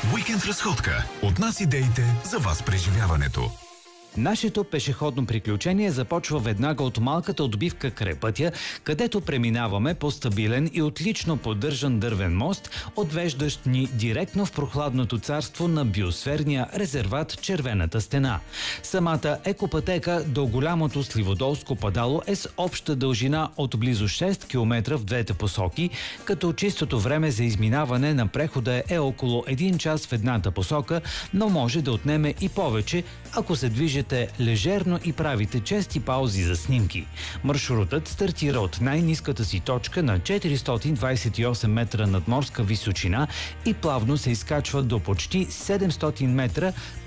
Уикенд разходка. От нас идеите, за вас преживяването. Нашето пешеходно приключение започва веднага от малката отбивка край пътя, където преминаваме по стабилен и отлично поддържан дървен мост, отвеждащ ни директно в прохладното царство на биосферния резерват Червената стена. Самата екопътека до голямото Сливодолско падало е с обща дължина от близо 6 км в двете посоки, като чистото време за изминаване на прехода е около 1 час в едната посока, но може да отнеме и повече, ако се движите лежерно и правите чести паузи за снимки. Маршрутът стартира от най-ниската си точка на 428 метра надморска височина и плавно се изкачва до почти 700 метра